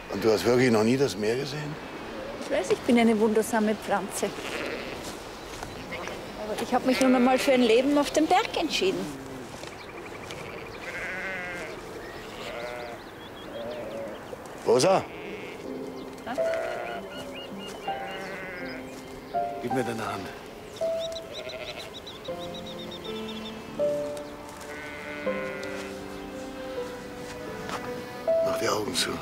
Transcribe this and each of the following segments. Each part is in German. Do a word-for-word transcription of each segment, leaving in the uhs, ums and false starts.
Und du hast wirklich noch nie das Meer gesehen? Ich weiß, ich bin eine wundersame Pflanze. Aber ich habe mich nun einmal für ein Leben auf dem Berg entschieden. Rosa? Ja? Gib mir deine Hand. Mach die Augen zu.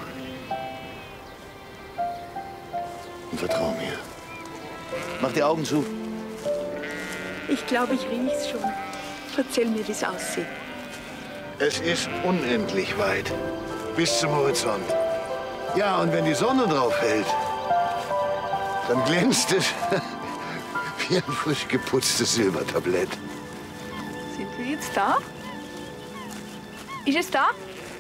Und vertrau mir. Mach die Augen zu. Ich glaube, ich riech's schon. Erzähl mir, wie es aussieht. Es ist unendlich weit. Bis zum Horizont. Ja, und wenn die Sonne drauf fällt, dann glänzt es wie ein frisch geputztes Silbertablett. Sind wir jetzt da? Ist es da?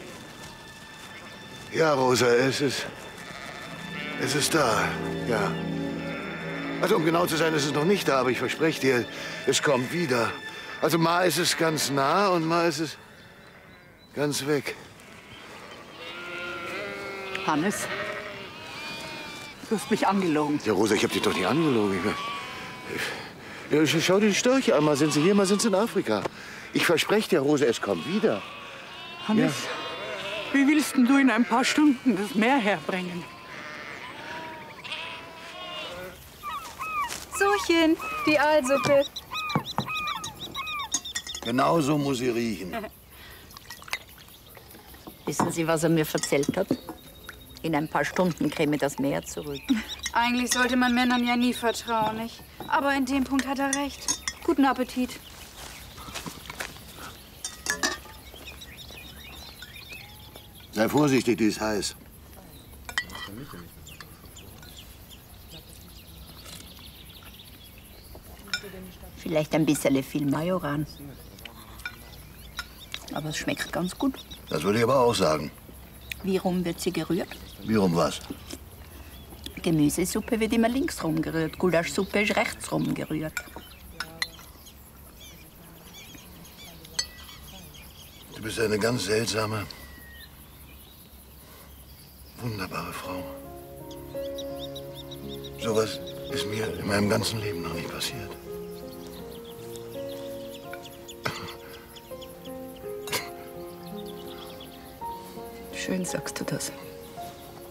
Ja, Rosa, es ist... Es ist da, ja. Also, um genau zu sein, ist es noch nicht da, aber ich verspreche dir, es kommt wieder. Also, mal ist es ganz nah und mal ist es ganz weg. Hannes, du hast mich angelogen. Ja, Rosa, ich hab dich doch nicht angelogen. Ich, ja, schau dir die Störche an. Mal sind sie hier, mal sind sie in Afrika. Ich verspreche dir, Rosa, es kommt wieder. Hannes, ja. Wie willst denn du in ein paar Stunden das Meer herbringen? Sochen, die Aalsuppe. Genau so muss sie riechen. Wissen Sie, was er mir erzählt hat? In ein paar Stunden käme das Meer zurück. Eigentlich sollte man Männern ja nie vertrauen, nicht? Aber in dem Punkt hat er recht. Guten Appetit. Sei vorsichtig, die ist heiß. Vielleicht ein bisschen viel Majoran. Aber es schmeckt ganz gut. Das würde ich aber auch sagen. Wie rum wird sie gerührt? Wie rum was? Gemüsesuppe wird immer links rum gerührt. Gulaschsuppe ist rechts rum gerührt. Du bist eine ganz seltsame, wunderbare Frau. Sowas ist mir in meinem ganzen Leben noch nicht passiert. Schön sagst du das.